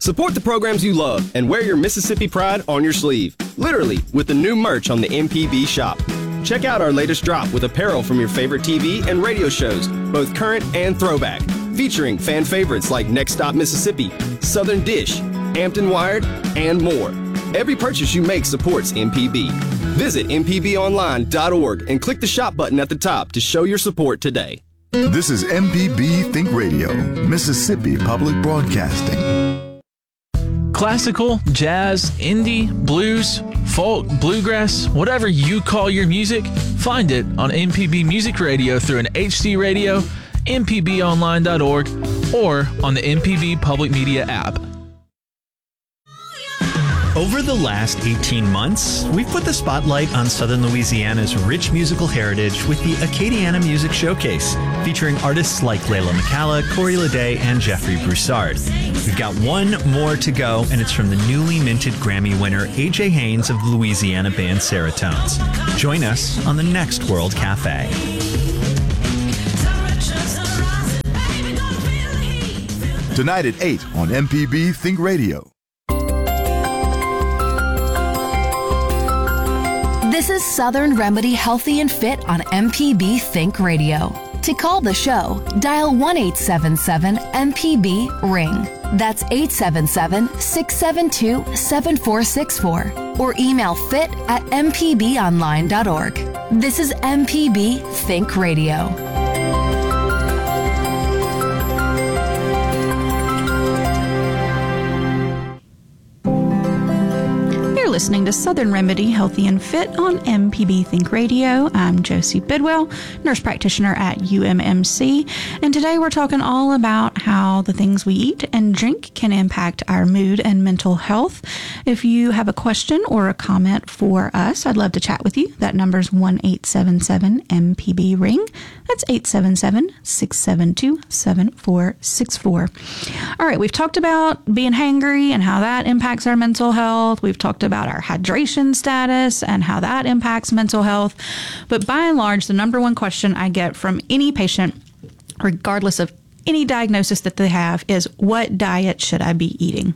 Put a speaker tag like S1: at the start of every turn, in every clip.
S1: Support the programs you love and wear your Mississippi pride on your sleeve. Literally, with the new merch on the MPB shop. Check out our latest drop with apparel from your favorite TV and radio shows, both current and throwback, featuring fan favorites like Next Stop Mississippi, Southern Dish, Hampton Wired, and more. Every purchase you make supports MPB. Visit mpbonline.org and click the shop button at the top to show your support today.
S2: This is MPB Think Radio, Mississippi Public Broadcasting.
S3: Classical, jazz, indie, blues, folk, bluegrass, whatever you call your music, find it on MPB Music Radio through an HD radio, mpbonline.org, or on the MPB Public Media app.
S4: Over the last 18 months, we've put the spotlight on Southern Louisiana's rich musical heritage with the Acadiana Music Showcase, featuring artists like Layla McCalla, Corey Leday, and Jeffrey Broussard. We've got one more to go, and it's from the newly minted Grammy winner A.J. Haynes of the Louisiana band Seratones. Join us on the next World Cafe.
S2: Tonight at 8 on MPB Think Radio.
S5: This is Southern Remedy Healthy and Fit on MPB Think Radio. To call the show, dial 1-877-MPB-RING. That's 877-672-7464. Or email fit@mpbonline.org. This is MPB Think Radio.
S6: Listening to Southern Remedy Healthy and Fit on MPB Think Radio. I'm Josie Bidwell, nurse practitioner at UMMC, and today we're talking all about how the things we eat and drink can impact our mood and mental health. If you have a question or a comment for us, I'd love to chat with you. That number's 1-877-MPB-RING. That's 877-672-7464. All right, we've talked about being hangry and how that impacts our mental health. We've talked about our hydration status and how that impacts mental health. But by and large, the number one question I get from any patient, regardless of any diagnosis that they have, is what diet should I be eating?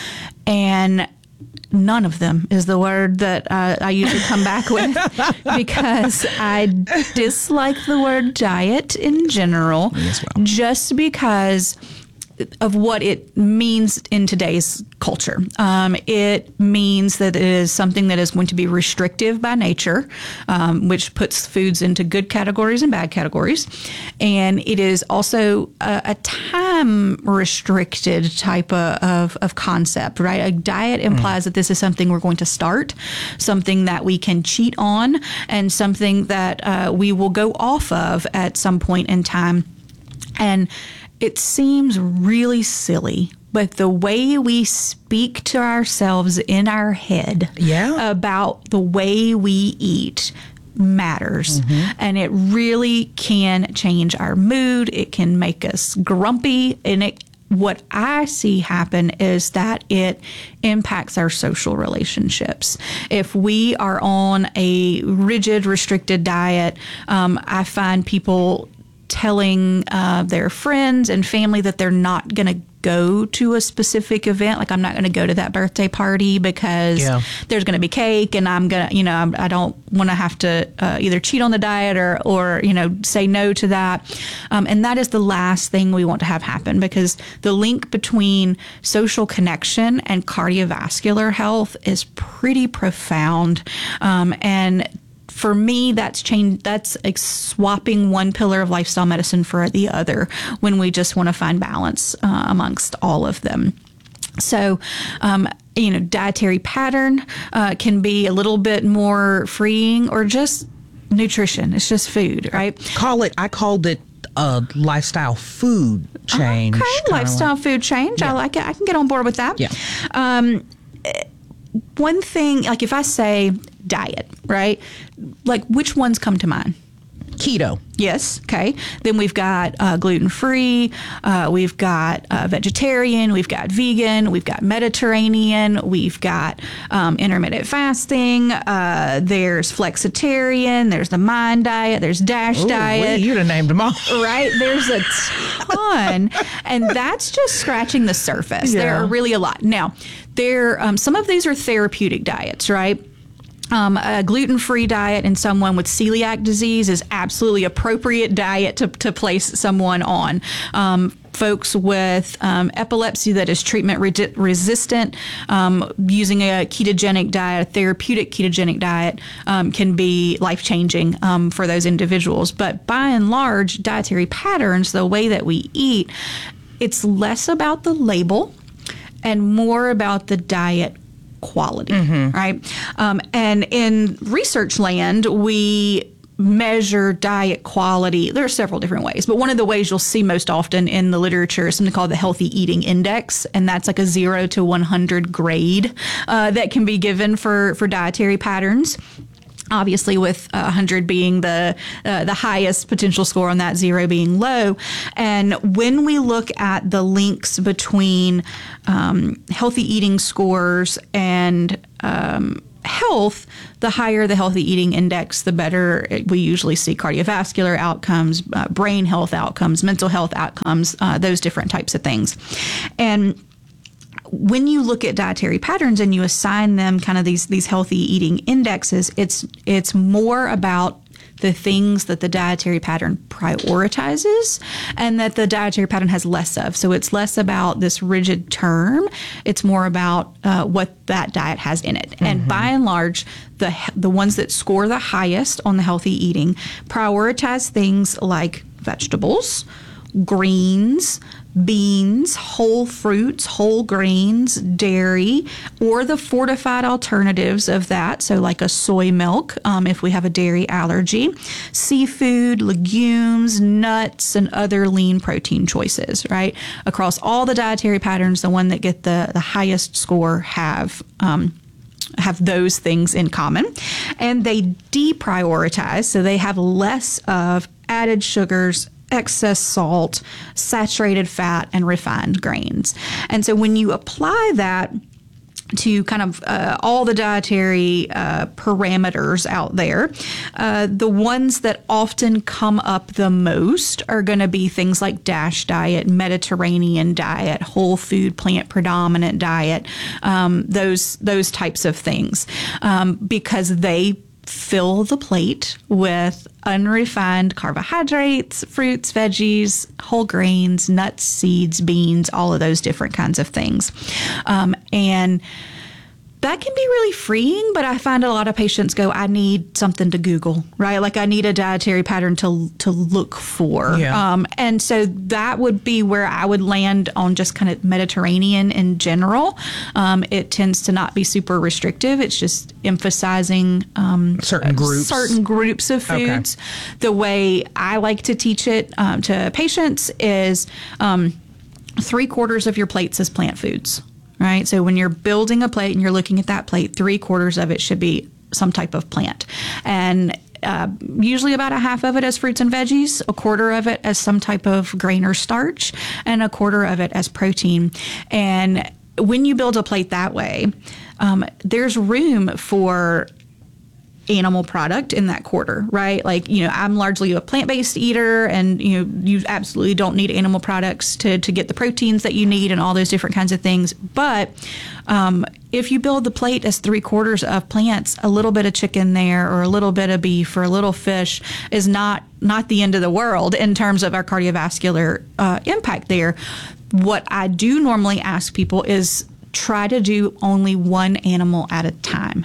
S6: And none of them is the word that I usually come back with, because I dislike the word diet in general, just because of what it means in today's culture. It means that it is something that is going to be restrictive by nature, which puts foods into good categories and bad categories. And it is also a time restricted type of concept, right? A diet implies that this is something we're going to start, something that we can cheat on, and something that we will go off of at some point in time. And it seems really silly, but the way we speak to ourselves in our head about the way we eat matters. And it really can change our mood. It can make us grumpy. And what I see happen is that it impacts our social relationships. If we are on a rigid, restricted diet, I find people telling their friends and family that they're not going to go to a specific event. Like, I'm not going to go to that birthday party because there's going to be cake, and I'm going to, I don't want to have to either cheat on the diet or say no to that. And that is the last thing we want to have happen, because the link between social connection and cardiovascular health is pretty profound. And for me, that's like swapping one pillar of lifestyle medicine for the other when we just want to find balance amongst all of them. So, dietary pattern can be a little bit more freeing, or just nutrition. It's just food, right?
S7: I called it a lifestyle food change.
S6: Okay, lifestyle food change. Yeah. I like it. I can get on board with that.
S7: Yeah.
S6: One thing, like if I say diet, right? Like, which ones come to mind?
S7: keto.
S6: Yes. Okay. Then we've got gluten-free. We've got vegetarian. We've got vegan. We've got Mediterranean. We've got intermittent fasting. There's flexitarian. There's the Mind diet. There's DASH diet.
S7: You'd have named them all.
S6: Right? There's a ton. And that's just scratching the surface. There are really a lot. Now, some of these are therapeutic diets, right? A gluten-free diet in someone with celiac disease is absolutely appropriate diet to place someone on. Folks with epilepsy that is treatment resistant, using a ketogenic diet, a therapeutic ketogenic diet, can be life-changing for those individuals. But by and large, dietary patterns, the way that we eat, it's less about the label and more about the diet quality, right? And in research land, we measure diet quality. There are several different ways, but one of the ways you'll see most often in the literature is something called the Healthy Eating Index, and that's like a 0 to 100 grade that can be given for dietary patterns. Obviously, with 100 being the highest potential score on that, 0 being low. And when we look at the links between healthy eating scores and health, the higher the healthy eating index, the better we usually see cardiovascular outcomes, brain health outcomes, mental health outcomes, those different types of things. And when you look at dietary patterns and you assign them kind of these healthy eating indexes, it's more about the things that the dietary pattern prioritizes and that the dietary pattern has less of. So it's less about this rigid term. It's more about what that diet has in it. And by and large, the ones that score the highest on the healthy eating prioritize things like vegetables, greens, beans, whole fruits, whole grains, dairy, or the fortified alternatives of that. So like a soy milk, if we have a dairy allergy, seafood, legumes, nuts, and other lean protein choices, right? Across all the dietary patterns, the one that get the highest score have those things in common. And they deprioritize, so they have less of added sugars, excess salt, saturated fat, and refined grains. And so when you apply that to kind of all the dietary parameters out there, the ones that often come up the most are going to be things like DASH diet, Mediterranean diet, whole food, plant predominant diet, those types of things, because they fill the plate with unrefined carbohydrates, fruits, veggies, whole grains, nuts, seeds, beans, all of those different kinds of things. And that can be really freeing, but I find a lot of patients go, I need something to Google, right? Like I need a dietary pattern to look for. Yeah. And so that would be where I would land on just kind of Mediterranean in general. It tends to not be super restrictive. It's just emphasizing certain groups of foods. Okay. The way I like to teach it to patients is 3/4 of your plates is plant foods. Right. So when you're building a plate and you're looking at that plate, 3/4 of it should be some type of plant. And usually about a half of it as fruits and veggies, 1/4 of it as some type of grain or starch, and 1/4 of it as protein. And when you build a plate that way, there's room for animal product in that 1/4, right? Like, I'm largely a plant-based eater, and you absolutely don't need animal products to get the proteins that you need and all those different kinds of things. But if you build the plate as 3/4 of plants, a little bit of chicken there or a little bit of beef or a little fish is not the end of the world in terms of our cardiovascular impact there. What I do normally ask people is try to do only one animal at a time.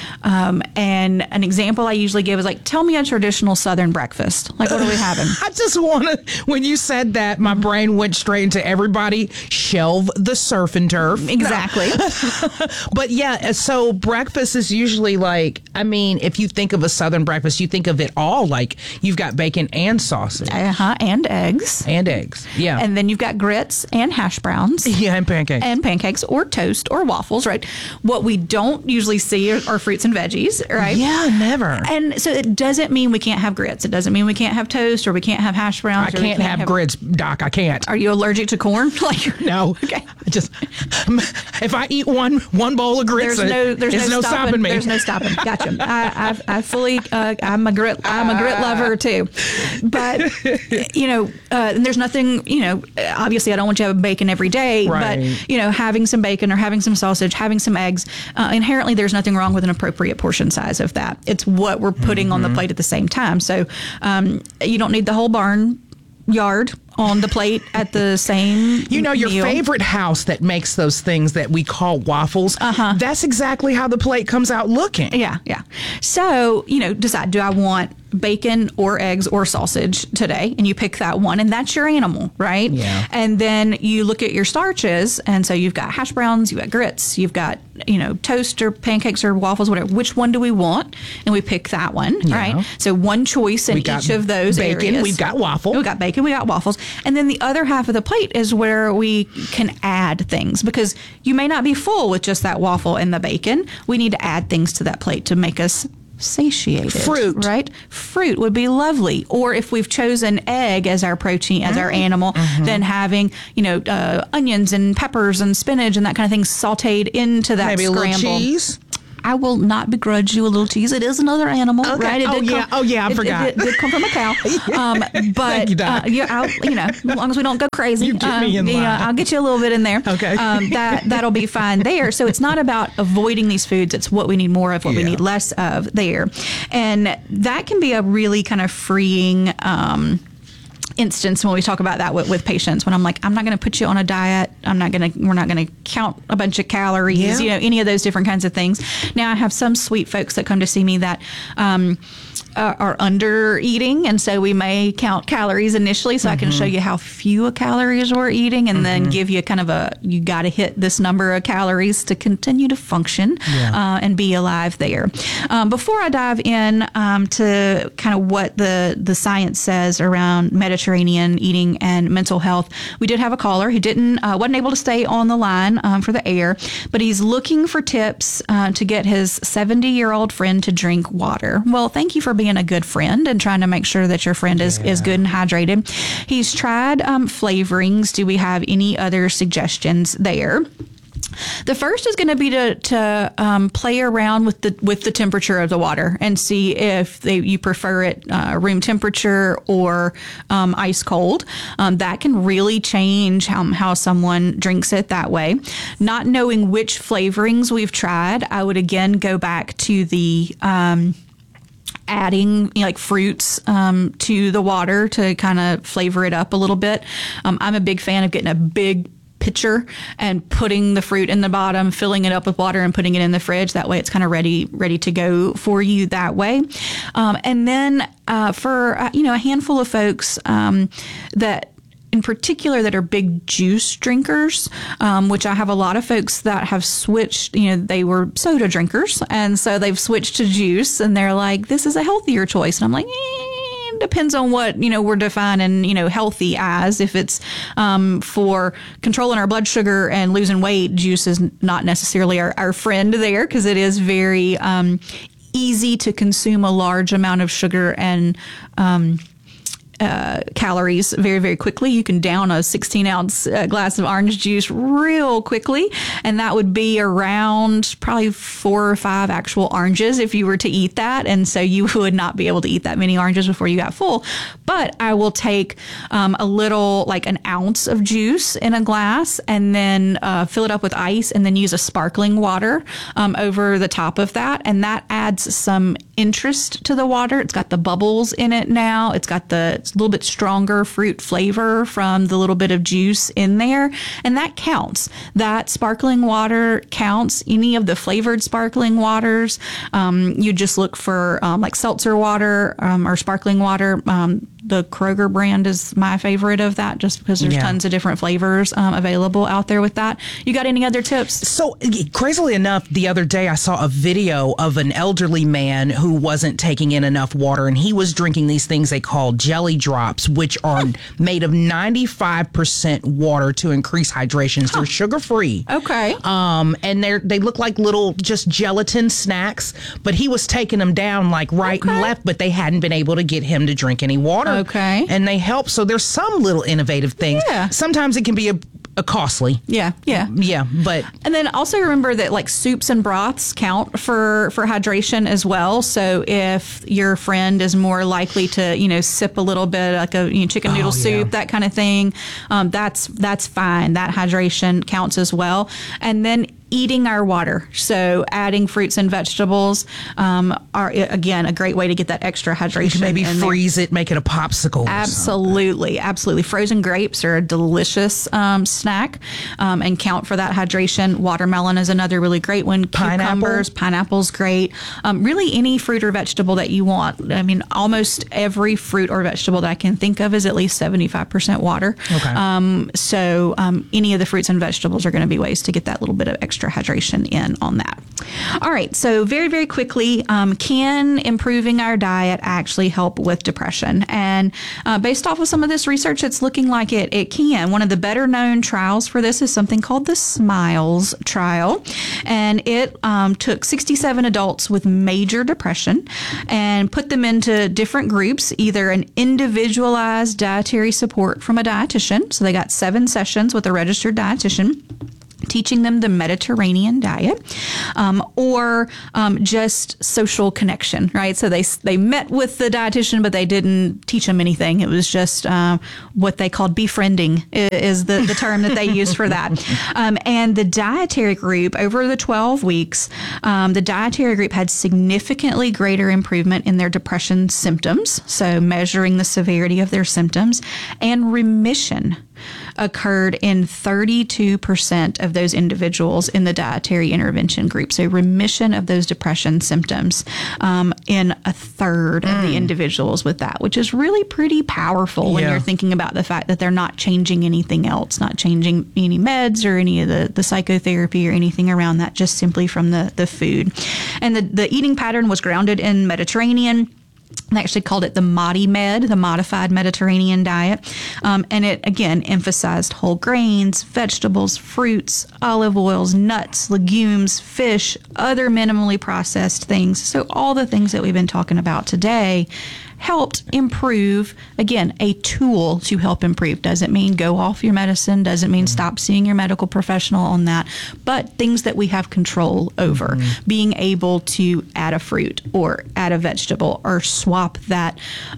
S6: And an example I usually give is like, tell me a traditional Southern breakfast. Like, what are we having?
S7: I just want to, when you said that, my brain went straight into everybody shelve the surf and turf.
S6: Exactly.
S7: But yeah, so breakfast is usually like, if you think of a Southern breakfast, you think of it all like you've got bacon and sausage.
S6: And eggs.
S7: And eggs, yeah.
S6: And then you've got grits and hash browns.
S7: Yeah, and pancakes.
S6: And pancakes or toast or waffles, right? What we don't usually see are fruits and and veggies, right?
S7: Yeah, never.
S6: And so it doesn't mean we can't have grits. It doesn't mean we can't have toast or we can't have hash browns.
S7: I can't have grits, Doc. I can't.
S6: Are you allergic to corn?
S7: No.
S6: Okay.
S7: If I eat one bowl of grits, there's no stopping me.
S6: There's no stopping. Gotcha. I fully. I'm a grit lover too. But and there's nothing. Obviously, I don't want you to have bacon every day.
S7: Right.
S6: But having some bacon or having some sausage, having some eggs, inherently there's nothing wrong with an appropriate portion size of that. It's what we're putting on the plate at the same time. So you don't need the whole barnyard on the plate at the same
S7: your
S6: meal.
S7: favorite house that makes those things that we call waffles, that's exactly how the plate comes out looking.
S6: Yeah. So, decide, do I want bacon or eggs or sausage today? And you pick that one, and that's your animal, right?
S7: Yeah.
S6: And then you look at your starches, and so you've got hash browns, you've got grits, you've got, toast or pancakes or waffles, whatever. Which one do we want? And we pick that one, right? So one choice in each of those
S7: bacon,
S6: areas.
S7: We've got waffle.
S6: We've got bacon, we got waffles. And then the other half of the plate is where we can add things, because you may not be full with just that waffle and the bacon. We need to add things to that plate to make us satiated.
S7: Fruit.
S6: Right? Fruit would be lovely. Or if we've chosen egg as our protein, as our animal, then having, onions and peppers and spinach and that kind of thing sauteed into that
S7: Maybe
S6: scramble.
S7: A little cheese.
S6: I will not begrudge you a little cheese. It is another animal,
S7: Okay.
S6: right?
S7: I forgot.
S6: It did come from a cow. But
S7: Thank you, Doc.
S6: as long as we don't go crazy,
S7: You get me in line.
S6: I'll get you a little bit in there.
S7: Okay.
S6: That'll be fine there. So it's not about avoiding these foods. It's what we need more of, what we need less of there. And that can be a really kind of freeing instance when we talk about that with patients, when I'm like, I'm not going to put you on a diet. we're not going to count a bunch of calories, any of those different kinds of things. Now I have some sweet folks that come to see me that, are under eating, and so we may count calories initially, so I can show you how few calories we're eating, and then give you kind of you got to hit this number of calories to continue to function and be alive there. Before I dive in to kind of what the science says around Mediterranean eating and mental health, we did have a caller who wasn't able to stay on the line for the air, but he's looking for tips to get his 70-year-old friend to drink water. Well, thank you for being a good friend and trying to make sure that your friend is good and hydrated. He's tried flavorings. Do we have any other suggestions there? The first is going to be to play around with the temperature of the water and see if you prefer it room temperature or ice cold. That can really change how someone drinks it that way. Not knowing which flavorings we've tried, I would again go back to the adding fruits to the water to kind of flavor it up a little bit. I'm a big fan of getting a big pitcher and putting the fruit in the bottom, filling it up with water and putting it in the fridge. That way it's kind of ready to go for you that way. And then for a handful of folks that in particular that are big juice drinkers, which I have a lot of folks that have switched, they were soda drinkers, and so they've switched to juice, and they're like, this is a healthier choice. And I'm like, depends on what, we're defining, healthy as. If it's for controlling our blood sugar and losing weight, juice is not necessarily our friend there, because it is very easy to consume a large amount of sugar and calories very, very quickly. You can down a 16-ounce glass of orange juice real quickly, and that would be around probably 4 or 5 actual oranges if you were to eat that, and so you would not be able to eat that many oranges before you got full. But I will take a little, like an ounce of juice in a glass, and then fill it up with ice, and then use a sparkling water over the top of that, and that adds some interest to the water. It's got the bubbles in it now. It's got it's a little bit stronger fruit flavor from the little bit of juice in there, and that counts. That sparkling water counts. Any of the flavored sparkling waters, you just look for like seltzer water or sparkling water. the Kroger brand is my favorite of that, just because there's tons of different flavors available out there with that. You got any other tips?
S7: So, crazily enough, the other day I saw a video of an elderly man who wasn't taking in enough water, and he was drinking these things they call jelly drops, which are made of 95% water to increase hydration. They're sugar-free.
S6: Okay.
S7: And they look like little just gelatin snacks, but he was taking them down like right and left, but they hadn't been able to get him to drink any water.
S6: Okay.
S7: And they help. So there's some little innovative things.
S6: Yeah.
S7: Sometimes it can be a costly.
S6: Yeah.
S7: But
S6: and then also remember that like soups and broths count for hydration as well. So if your friend is more likely to sip a little bit like a chicken noodle soup, that kind of thing, that's fine. That hydration counts as well. And then eating our water. So adding fruits and vegetables are, again, a great way to get that extra hydration.
S7: You can maybe freeze it, make it a popsicle.
S6: Absolutely. Frozen grapes are a delicious snack and count for that hydration. Watermelon is another really great one. Cucumbers, pineapple's great. Really any fruit or vegetable that you want. I mean, almost every fruit or vegetable that I can think of is at least 75% water.
S7: Okay.
S6: So any of the fruits and vegetables are going to be ways to get that little bit of extra hydration in on that. All right. So very, very quickly, can improving our diet actually help with depression? And based off of some of this research, it's looking like it can. One of the better known trials for this is something called the SMILES trial. And it took 67 adults with major depression and put them into different groups, either an individualized dietary support from a dietitian. So they got 7 sessions with a registered dietitian, teaching them the Mediterranean diet, or just social connection, right? So they met with the dietitian, but they didn't teach them anything. It was just what they called befriending is the term that they used for that. And the dietary group, over the 12 weeks, the dietary group had significantly greater improvement in their depression symptoms, so measuring the severity of their symptoms, and remission occurred in 32% of those individuals in the dietary intervention group. So remission of those depression symptoms in a third of the individuals with that, which is really pretty powerful when you're thinking about the fact that they're not changing anything else, not changing any meds or any of the psychotherapy or anything around that, just simply from the food. And the eating pattern was grounded in Mediterranean. They actually called it the ModiMed, the Modified Mediterranean Diet. And it, again, emphasized whole grains, vegetables, fruits, olive oils, nuts, legumes, fish, other minimally processed things. So all the things that we've been talking about today helped improve, again, a tool to help improve. Doesn't mean go off your medicine, doesn't mean stop seeing your medical professional on that, but things that we have control over. Being able to add a fruit or add a vegetable or swap that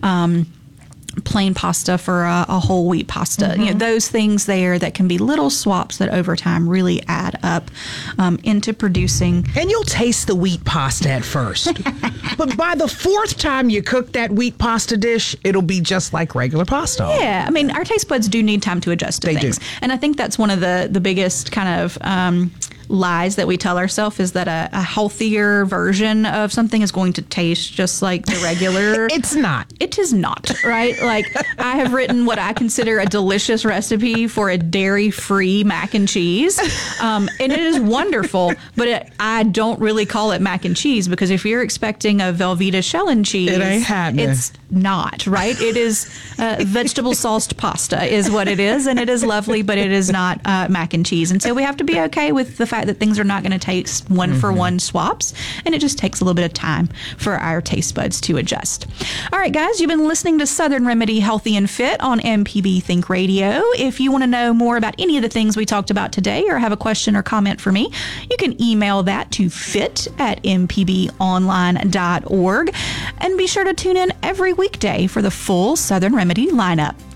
S6: plain pasta for a whole wheat pasta. Those things there that can be little swaps that over time really add up into producing.
S7: And you'll taste the wheat pasta at first. But by the 4th time you cook that wheat pasta dish, it'll be just like regular pasta.
S6: Yeah. I mean, our taste buds do need time to adjust to things. And I think that's one of the biggest kind of lies that we tell ourselves is that a healthier version of something is going to taste just like the regular.
S7: It's not.
S6: It is not, right? Like, I have written what I consider a delicious recipe for a dairy-free mac and cheese. And it is wonderful, but I don't really call it mac and cheese, because if you're expecting a Velveeta shell and cheese,
S7: it ain't happening.
S6: It's not, right? It is vegetable sauced pasta is what it is, and it is lovely, but it is not mac and cheese. And so we have to be okay with the fact that things are not going to taste one-for-one swaps, and it just takes a little bit of time for our taste buds to adjust. All right, guys, you've been listening to Southern Remedy Healthy and Fit on MPB Think Radio. If you want to know more about any of the things we talked about today or have a question or comment for me, you can email that to fit@mpbonline.org. And be sure to tune in every weekday for the full Southern Remedy lineup.